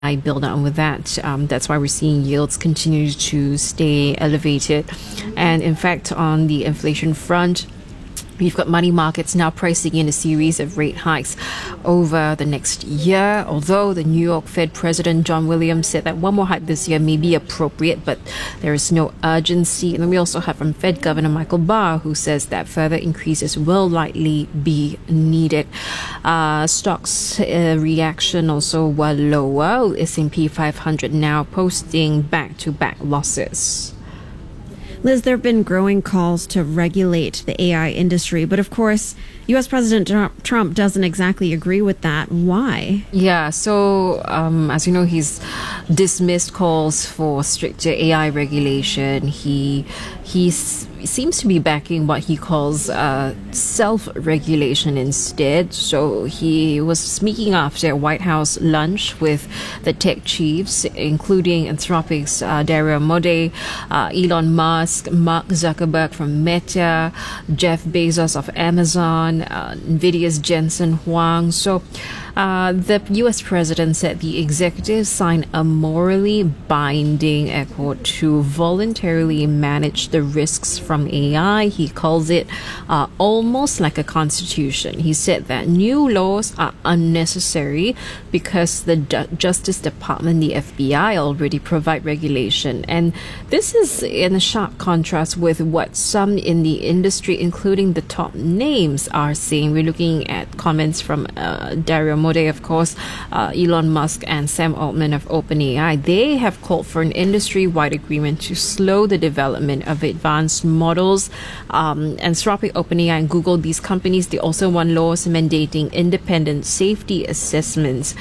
I build on with that. That's why we're seeing yields continue to stay elevated. And in fact, on the inflation front, we've got money markets now pricing in a series of rate hikes over the next year, although the New York Fed President John Williams said that one more hike this year may be appropriate, but there is no urgency. And then we also have from Fed Governor Michael Barr, who says that further increases will likely be needed. Stocks reaction also were lower. S&P 500 now posting back-to-back losses. Liz, there have been growing calls to regulate the AI industry, but of course, U.S. President Trump doesn't exactly agree with that. Why? Yeah, so as you know, he's dismissed calls for stricter AI regulation. He seems to be backing what he calls self-regulation instead. So he was speaking after a White House lunch with the tech chiefs, including Anthropic's Dario Amodei, Elon Musk, Mark Zuckerberg from Meta, Jeff Bezos of Amazon, NVIDIA's Jensen Huang. So the U.S. president said the executives signed a morally binding accord to voluntarily manage the risks from AI. He calls it almost like a constitution. He said that new laws are unnecessary because the Justice Department, the FBI, already provide regulation. And this is in a sharp contrast with what some in the industry, including the top names, are saying. We're looking at comments from Dario Amodei, of course, Elon Musk and Sam Altman of OpenAI. They have called for an industry-wide agreement to slow the development of advanced models. Anthropic, OpenAI, and Google, these companies, they also want laws mandating independent safety assessments.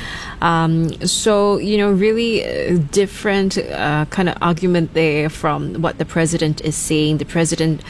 So, really different kind of argument there from what the president is saying. The president,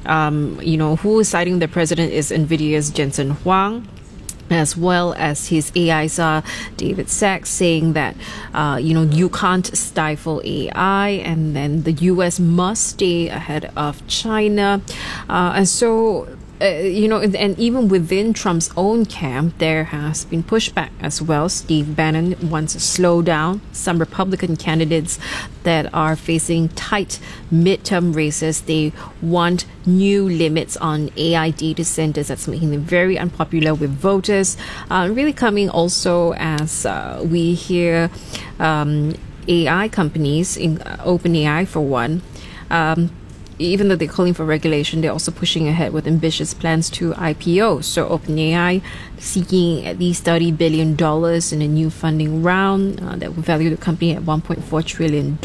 who is citing the president is NVIDIA's Jensen Huang, as well as his AI czar, David Sachs, saying that, you can't stifle AI, and then the U.S. must stay ahead of China. And so, and even within Trump's own camp, there has been pushback as well. Steve Bannon wants to slow down some Republican candidates that are facing tight midterm races. They want new limits on AI data centers. That's making them very unpopular with voters. Really coming also as we hear AI companies, in OpenAI for one, even though they're calling for regulation, they're also pushing ahead with ambitious plans to IPO. So OpenAI seeking at least $30 billion in a new funding round that will value the company at $1.4 trillion.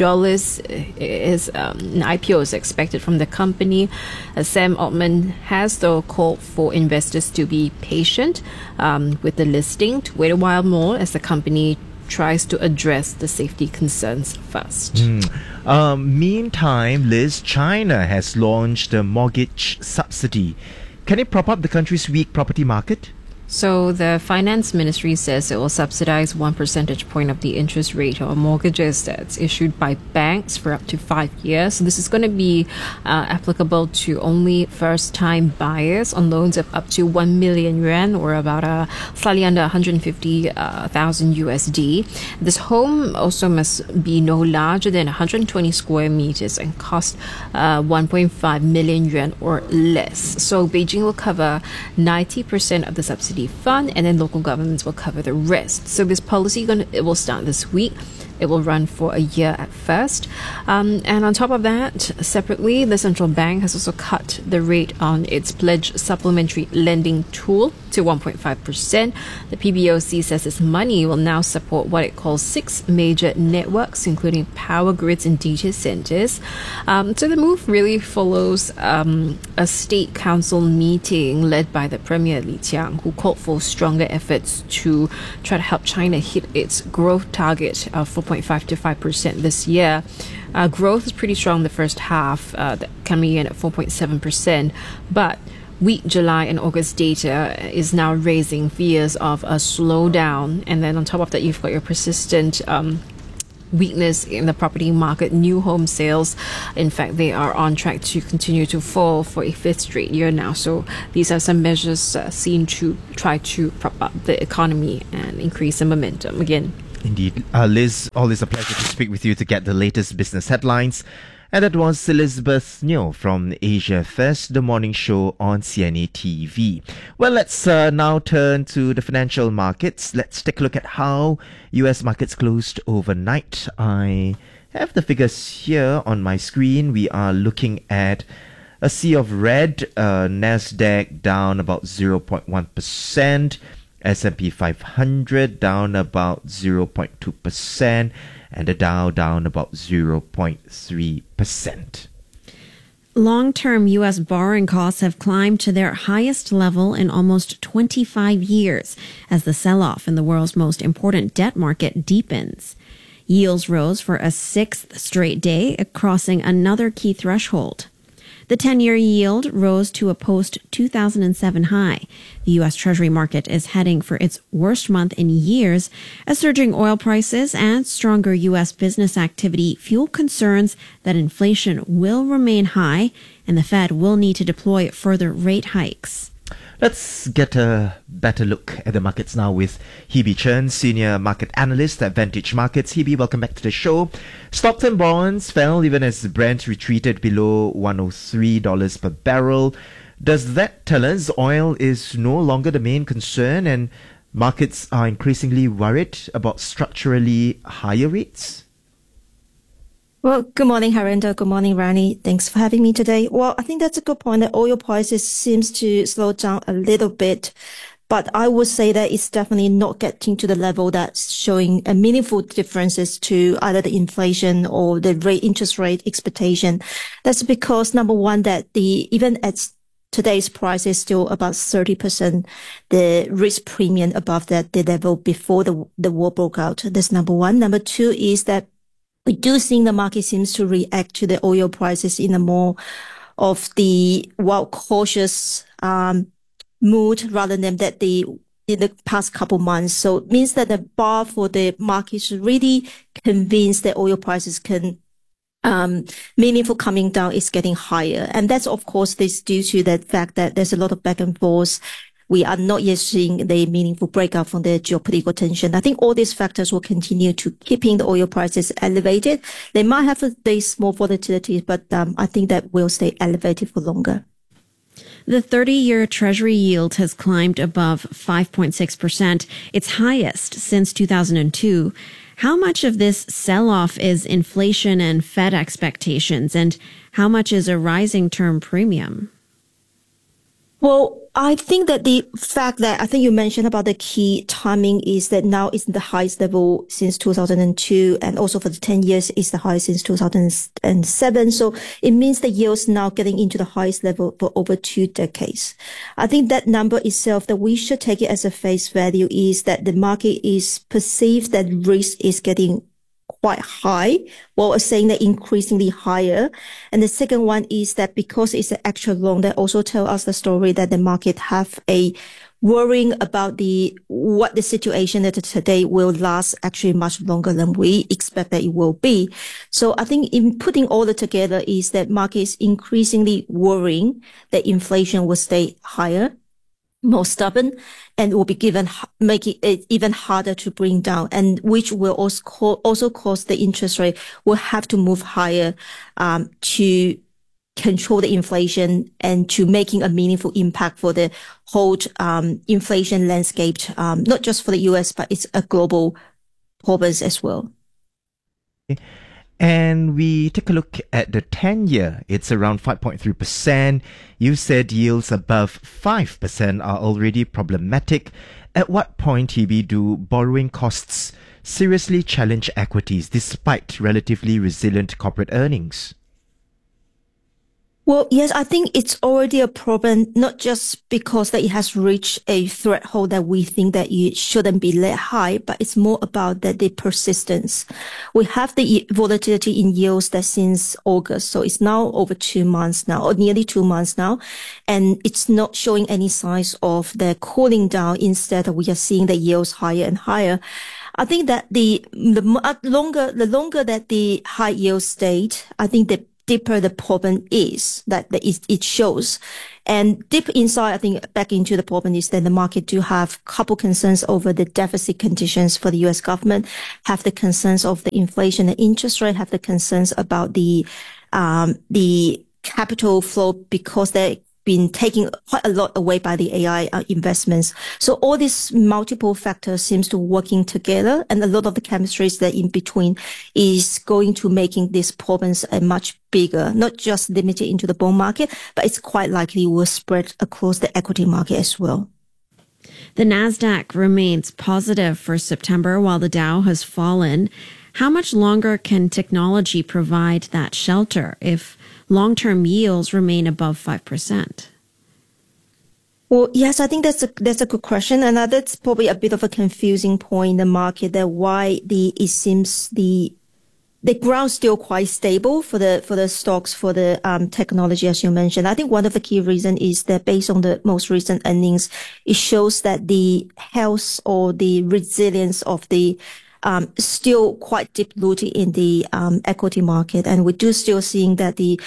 An IPO is expected from the company. Sam Altman has, though, called for investors to be patient with the listing, to wait a while more as the company tries to address the safety concerns first. Meantime, Liz, China has launched a mortgage subsidy. Can it prop up the country's weak property market? So the finance ministry says it will subsidize 1 percentage point of the interest rate on mortgages that's issued by banks for up to 5 years. So this is going to be applicable to only first-time buyers on loans of up to 1 million yuan, or about slightly under 150,000 USD. This home also must be no larger than 120 square meters and cost 1.5 million yuan or less. So Beijing will cover 90% of the subsidy fund, and then local governments will cover the rest. So this policy it will start this week. It will run for a year at first. And on top of that, separately, the central bank has also cut the rate on its pledge supplementary lending tool to 1.5%. The PBOC says its money will now support what it calls 6 major networks, including power grids and data centers. So the move really follows a state council meeting led by the Premier Li Qiang, who called for stronger efforts to try to help China hit its growth target of 4.5 to 5% this year. Growth is pretty strong in the first half, coming in at 4.7%, but weak July and August data is now raising fears of a slowdown. And then on top of that, you've got your persistent weakness in the property market. New home sales, in fact, they are on track to continue to fall for a 5th straight year now. So these are some measures seen to try to prop up the economy and increase the momentum again. Indeed. Liz, always a pleasure to speak with you to get the latest business headlines. And that was Elizabeth Neo from Asia First, the morning show on CNA TV. Well, let's now turn to the financial markets. Let's take a look at how US markets closed overnight. I have the figures here on my screen. We are looking at a sea of red. Nasdaq down about 0.1%. S&P 500 down about 0.2%. And the Dow down about 0.3%. Long-term U.S. borrowing costs have climbed to their highest level in almost 25 years as the sell-off in the world's most important debt market deepens. Yields rose for a sixth straight day, crossing another key threshold. The 10-year yield rose to a post-2007 high. The U.S. Treasury market is heading for its worst month in years as surging oil prices and stronger U.S. business activity fuel concerns that inflation will remain high and the Fed will need to deploy further rate hikes. Let's get a better look at the markets now with Hebe Chen, Senior Market Analyst at Vantage Markets. Hebe, welcome back to the show. Stocks and bonds fell even as Brent retreated below $103 per barrel. Does that tell us oil is no longer the main concern and markets are increasingly worried about structurally higher rates? Well, good morning, Harinder. Good morning, Rani. Thanks for having me today. Well, I think that's a good point that oil prices seems to slow down a little bit, but I would say that it's definitely not getting to the level that's showing a meaningful differences to either the inflation or the interest rate expectation. That's because number one, that even at today's price is still about 30% the risk premium above the level before the war broke out. That's number one. Number two is that we do think the market seems to react to the oil prices in a more of the cautious mood rather than that in the past couple months. So it means that the bar for the market should really convince that oil prices can meaningful coming down is getting higher. And that's of course this due to the fact that there's a lot of back and forth. We are not yet seeing the meaningful breakout from the geopolitical tension. I think all these factors will continue to keeping the oil prices elevated. They might have a small volatility, but I think that will stay elevated for longer. The 30-year Treasury yield has climbed above 5.6%, its highest since 2002. How much of this sell-off is inflation and Fed expectations, and how much is a rising term premium? Well, I think that the fact that I think you mentioned about the key timing is that now it's the highest level since 2002, and also for the 10 years is the highest since 2007. So it means the yields now getting into the highest level for over 2 decades. I think that number itself that we should take it as a face value is that the market is perceived that risk is getting quite high, while saying that increasingly higher. And the second one is that because it's an actual loan, that also tell us the story that the market have a worrying about what the situation that today will last actually much longer than we expect that it will be. So I think in putting all that together is that market is increasingly worrying that inflation will stay higher, more stubborn, and will be making it even harder to bring down, and which will also cause the interest rate will have to move higher to control the inflation and to making a meaningful impact for the whole inflation landscape, not just for the US, but it's a global problem as well. And we take a look at the 10-year. It's around 5.3%. You said yields above 5% are already problematic. At what point, Hebe, do borrowing costs seriously challenge equities despite relatively resilient corporate earnings? Well, yes, I think it's already a problem, not just because that it has reached a threshold that we think that it shouldn't be that high, but it's more about that the persistence. We have the volatility in yields that since August. So it's now over 2 months now, or nearly 2 months now. And it's not showing any signs of the cooling down. Instead, we are seeing the yields higher and higher. I think that the longer that the high yield stayed, I think the deeper the problem is that it shows. And deep inside, I think back into the problem is that the market do have couple concerns over the deficit conditions for the U.S. government, have the concerns of the inflation and interest rate, have the concerns about the capital flow because they're been taking quite a lot away by the AI investments. So all these multiple factors seems to working together, and a lot of the chemistries that in between is going to making these problems a much bigger, not just limited into the bond market, but it's quite likely will spread across the equity market as well. The Nasdaq remains positive for September while the Dow has fallen. How much longer can technology provide that shelter if long-term yields remain above 5%? Well, yes, I think that's a good question, and that's probably a bit of a confusing point in the market. That why it seems the ground still quite stable for the stocks for the technology, as you mentioned. I think one of the key reasons is that based on the most recent earnings, it shows that the health or the resilience of the still quite deep rooted in the equity market, and we do still seeing that the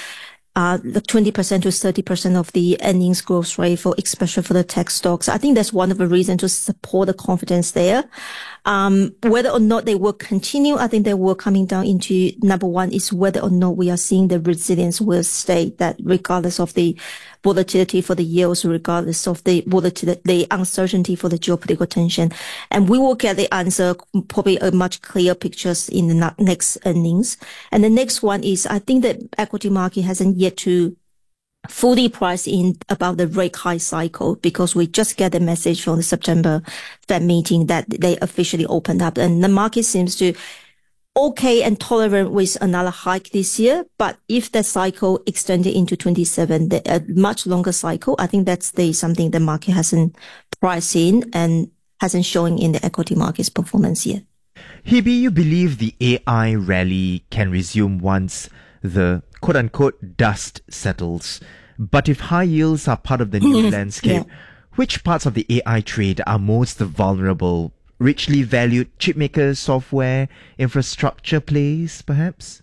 20% to 30% of the earnings growth rate for, especially for the tech stocks. I think that's one of the reasons to support the confidence there. Whether or not they will continue, I think they will coming down into number one is whether or not we are seeing the resilience will stay, that regardless of the volatility for the yields, regardless of the volatility, the uncertainty for the geopolitical tension. And we will get the answer, probably a much clearer pictures in the next earnings. And the next one is, I think that equity market hasn't yet to fully price in about the rate high cycle, because we just get a message from the September Fed meeting that they officially opened up, and the market seems to okay and tolerant with another hike this year. But if the cycle extended into 27, a much longer cycle, I think that's something the market hasn't priced in and hasn't shown in the equity market's performance yet. Hebe, you believe the AI rally can resume once the quote-unquote dust settles. But if high yields are part of the new landscape, which parts of the AI trade are most vulnerable? Richly valued chipmakers, software, infrastructure plays, perhaps?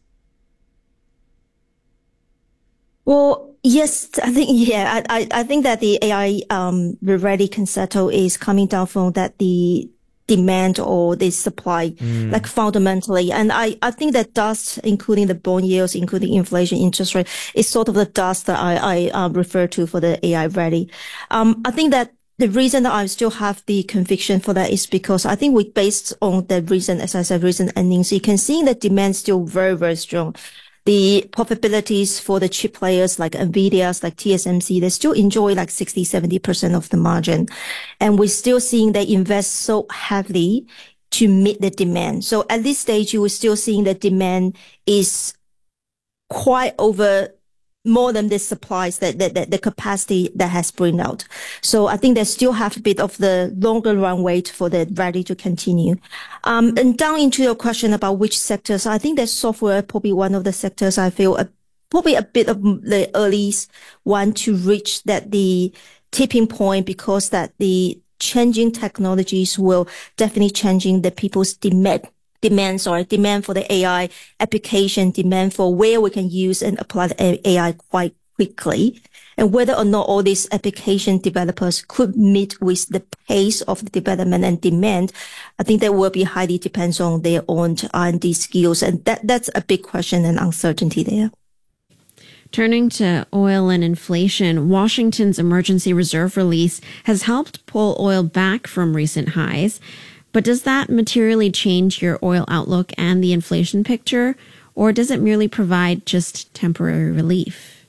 Well, yes, I think, I think that the AI rally can settle is coming down from that the demand or the supply, like fundamentally. And I think that dust, including the bond yields, including inflation, interest rate, is sort of the dust that I refer to for the AI rally. I think that the reason that I still have the conviction for that is because I think based on the recent, as I said, recent earnings, you can see the demand still very, very strong. The profitabilities for the chip players like NVIDIA, like TSMC, they still enjoy like 60, 70% of the margin. And we're still seeing they invest so heavily to meet the demand. So at this stage, you are still seeing the demand is quite over more than the supplies that the capacity that has bring out. So I think they still have a bit of the longer runway for the rally to continue. And down into your question about which sectors, I think that software probably one of the sectors I feel probably a bit of the earliest one to reach that the tipping point, because that the changing technologies will definitely changing the people's demand for the AI application, demand for where we can use and apply the AI quite quickly, and whether or not all these application developers could meet with the pace of the development and demand. I think that will be highly depends on their own R&D skills, and that's a big question and uncertainty there. Turning to oil and inflation, Washington's emergency reserve release has helped pull oil back from recent highs. But does that materially change your oil outlook and the inflation picture, or does it merely provide just temporary relief?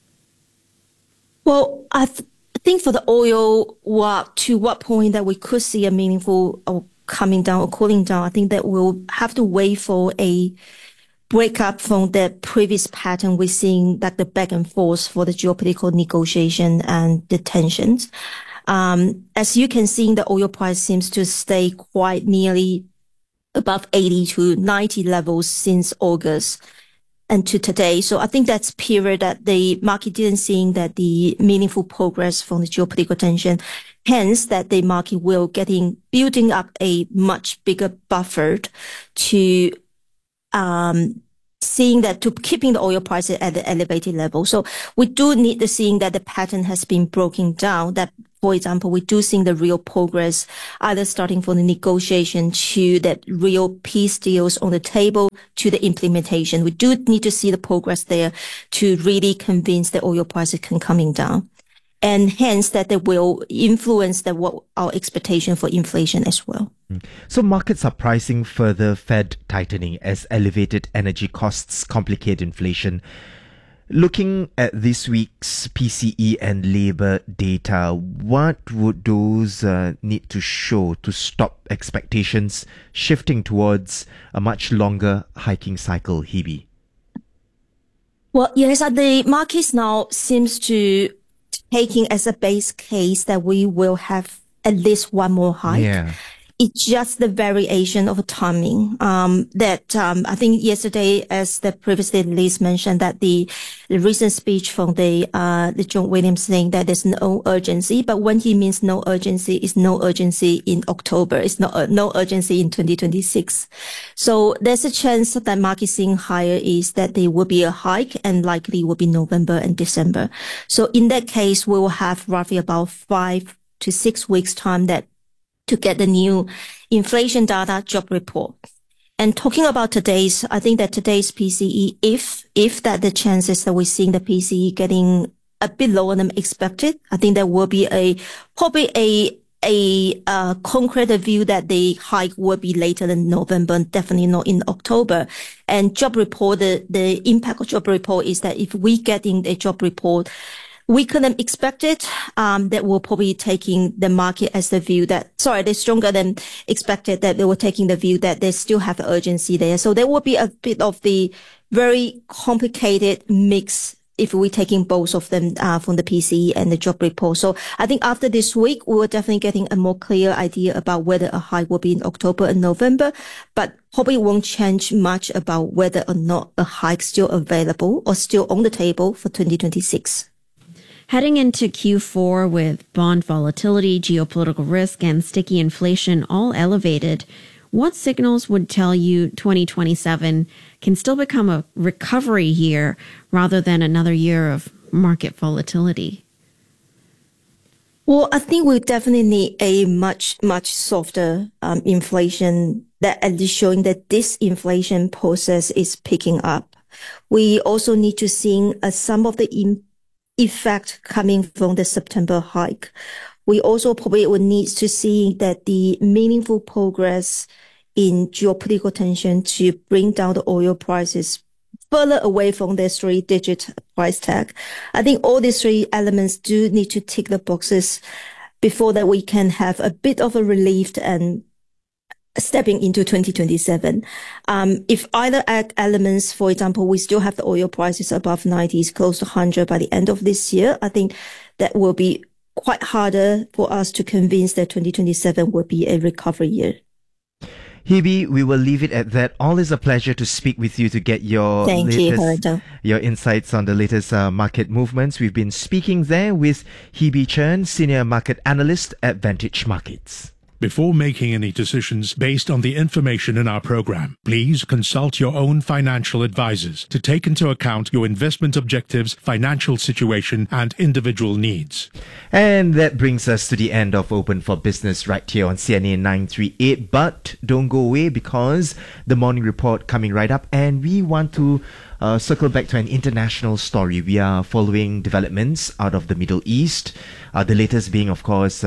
Well, I think for the oil, to what point that we could see a meaningful coming down or cooling down, I think that we'll have to wait for a break up from the previous pattern we're seeing, like the back and forth for the geopolitical negotiation and the tensions. As you can see, the oil price seems to stay quite nearly above 80 to 90 levels since August and to today. So I think that's period that the market didn't see that the meaningful progress from the geopolitical tension. Hence that the market will building up a much bigger buffer to, seeing that to keeping the oil prices at the elevated level. So we do need to seeing that the pattern has been broken down, that, for example, we do see the real progress, either starting from the negotiation to that real peace deals on the table to the implementation. We do need to see the progress there to really convince the oil prices can coming down. And hence that they will influence what our expectation for inflation as well. So markets are pricing further Fed tightening as elevated energy costs complicate inflation. Looking at this week's PCE and labour data, what would those need to show to stop expectations shifting towards a much longer hiking cycle, Hebe? Well, yes, the markets now seems to taking as a base case that we will have at least one more hike. Yeah. It's just the variation of timing. I think yesterday, as the previously Liz mentioned, that the recent speech from the John Williams saying that there's no urgency, but when he means no urgency, it's no urgency in October. It's not no urgency in 2026. So there's a chance that market seeing higher is that there will be a hike and likely will be November and December. So in that case, we will have roughly about 5 to 6 weeks time to get the new inflation data job report. And talking about I think that today's PCE, if that the chances that we're seeing the PCE getting a bit lower than expected, I think there will be probably a concrete view that the hike will be later than November and definitely not in October. And job report, the impact of job report is that if we get in a job report weaker than expected, that will probably taking the market as the view they're stronger than expected, that they were taking the view that they still have the urgency there. So there will be a bit of the very complicated mix if we're taking both of them from the PCE and the job report. So I think after this week, we will definitely getting a more clear idea about whether a hike will be in October and November, but probably won't change much about whether or not a hike still available or still on the table for 2026. Heading into Q4 with bond volatility, geopolitical risk, and sticky inflation all elevated, what signals would tell you 2027 can still become a recovery year rather than another year of market volatility? Well, I think we definitely need a much softer inflation that at least showing that this inflation process is picking up. We also need to see some of the effect coming from the September hike. We also probably would need to see that the meaningful progress in geopolitical tension to bring down the oil prices further away from their 3-digit price tag. I think all these 3 elements do need to tick the boxes before that we can have a bit of a relief and stepping into 2027. If either elements, for example, we still have the oil prices above 90s, close to 100 by the end of this year, I think that will be quite harder for us to convince that 2027 will be a recovery year. Hebe, we will leave it at that. Always a pleasure to speak with you to get your your insights on the latest market movements. We've been speaking there with Hebe Chen, Senior Market Analyst at Vantage Markets. Before making any decisions based on the information in our program, please consult your own financial advisors to take into account your investment objectives, financial situation, and individual needs. And that brings us to the end of Open for Business right here on CNA 938. But don't go away because the morning report coming right up, and we want to circle back to an international story. We are following developments out of the Middle East. The latest being, of course,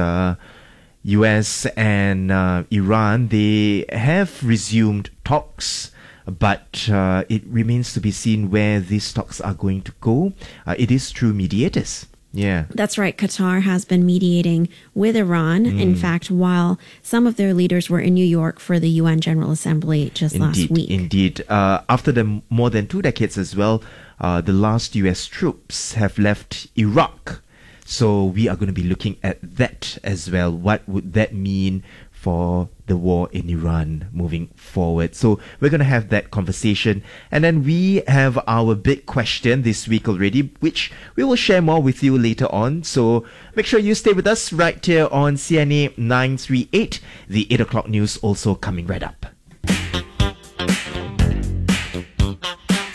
US and Iran. They have resumed talks, but it remains to be seen where these talks are going to go. It is through mediators. Yeah. That's right. Qatar has been mediating with Iran. In fact, while some of their leaders were in New York for the UN General Assembly last week. Indeed. After the more than 2 decades as well, the last US troops have left Iraq. So we are going to be looking at that as well. What would that mean for the war in Iran moving forward? So we're going to have that conversation. And then we have our big question this week already, which we will share more with you later on. So make sure you stay with us right here on CNA 938. The 8 o'clock news also coming right up.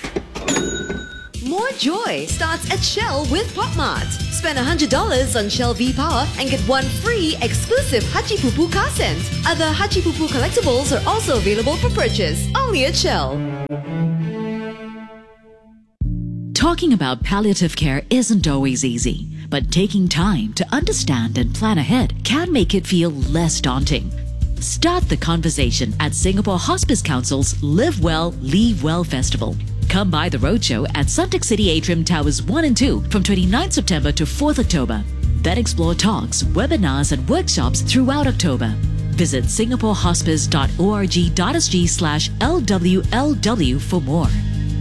joy starts at Shell with PopMart. Spend $100 on Shell V-Power and get one free exclusive Hachi Pupu car scent. Other Hachi Pupu collectibles are also available for purchase, only at Shell. Talking about palliative care isn't always easy, but taking time to understand and plan ahead can make it feel less daunting. Start the conversation at Singapore Hospice Council's Live Well, Leave Well Festival. Come by the roadshow at Suntec City Atrium Towers 1 and 2 from 29 September to 4th October. Then explore talks, webinars and workshops throughout October. Visit singaporehospice.org.sg/LWLW for more.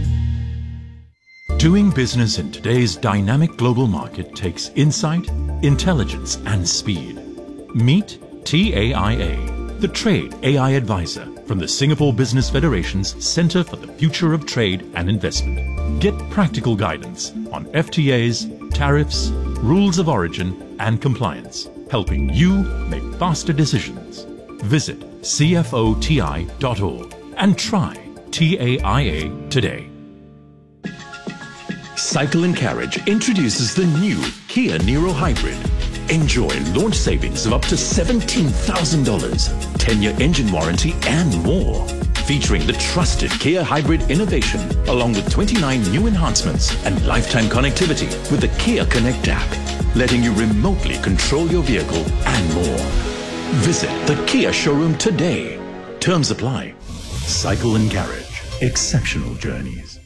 Doing business in today's dynamic global market takes insight, intelligence, and speed. Meet TAIA, the Trade AI Advisor from the Singapore Business Federation's Centre for the Future of Trade and Investment. Get practical guidance on FTAs, tariffs, rules of origin, and compliance, helping you make faster decisions. Visit cfoti.org and try TAIA today. Cycle & Carriage introduces the new Kia Niro Hybrid. Enjoy launch savings of up to $17,000, 10-year engine warranty and more. Featuring the trusted Kia Hybrid innovation, along with 29 new enhancements and lifetime connectivity with the Kia Connect app, letting you remotely control your vehicle and more. Visit the Kia showroom today. Terms apply. Cycle & Carriage. Exceptional journeys.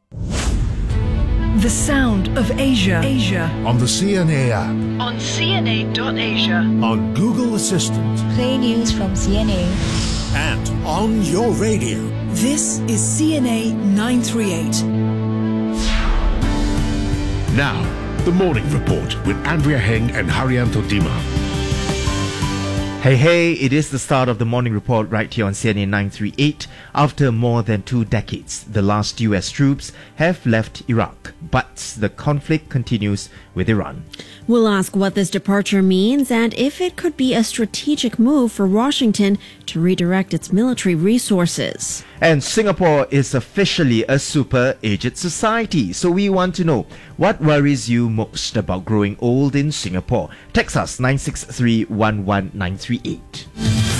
The sound of Asia. On the CNA app. On CNA.Asia. On Google Assistant. Play news from CNA. And on your radio. This is CNA 938. Now, the Morning Report with Andrea Heng and Haryanto Dima. Hey, it is the start of the Morning Report right here on CNN 938. After more than 2 decades, the last US troops have left Iraq, but the conflict continues with Iran. We'll ask what this departure means and if it could be a strategic move for Washington to redirect its military resources. And Singapore is officially a super-aged society. So we want to know, what worries you most about growing old in Singapore? Text us 963-11938.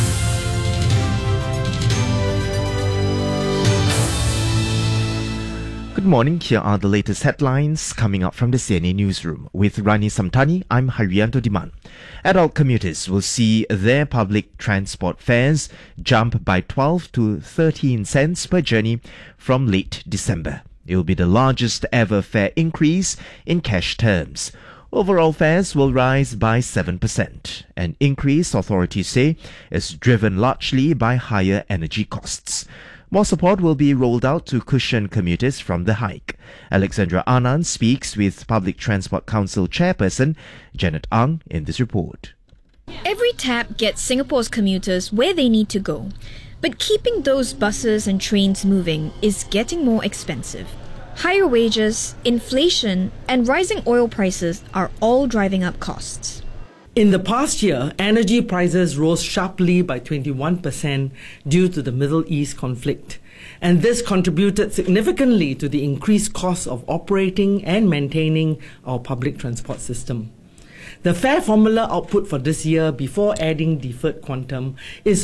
Good morning, here are the latest headlines coming up from the CNA newsroom. With Rani Samtani, I'm Haryanto Diman. Adult commuters will see their public transport fares jump by 12 to 13 cents per journey from late December. It will be the largest ever fare increase in cash terms. Overall fares will rise by 7%. An increase, authorities say, is driven largely by higher energy costs. More support will be rolled out to cushion commuters from the hike. Alexandra Anand speaks with Public Transport Council Chairperson Janet Ang in this report. Every tap gets Singapore's commuters where they need to go. But keeping those buses and trains moving is getting more expensive. Higher wages, inflation, and rising oil prices are all driving up costs. In the past year, energy prices rose sharply by 21% due to the Middle East conflict. And this contributed significantly to the increased cost of operating and maintaining our public transport system. The fare formula output for this year, before adding deferred quantum, is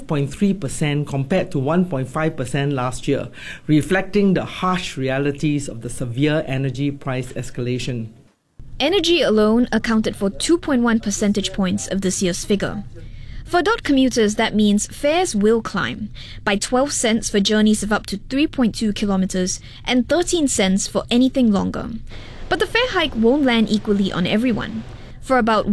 5.3% compared to 1.5% last year, reflecting the harsh realities of the severe energy price escalation. Energy alone accounted for 2.1 percentage points of this year's figure. For adult commuters, that means fares will climb by 12 cents for journeys of up to 3.2 kilometers and 13 cents for anything longer. But the fare hike won't land equally on everyone. For about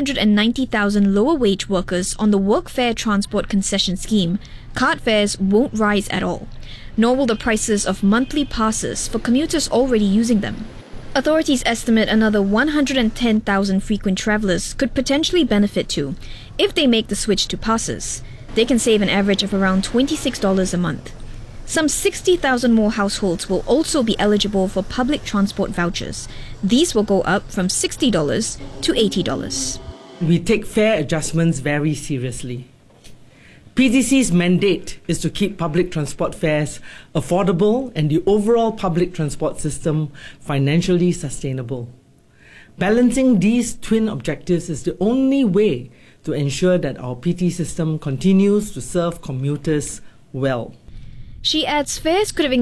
190,000 lower wage workers on the Workfare Transport Concession Scheme, card fares won't rise at all, nor will the prices of monthly passes for commuters already using them. Authorities estimate another 110,000 frequent travellers could potentially benefit too, if they make the switch to passes. They can save an average of around $26 a month. Some 60,000 more households will also be eligible for public transport vouchers. These will go up from $60 to $80. We take fare adjustments very seriously. PTC's mandate is to keep public transport fares affordable and the overall public transport system financially sustainable. Balancing these twin objectives is the only way to ensure that our PT system continues to serve commuters well. She adds fares could have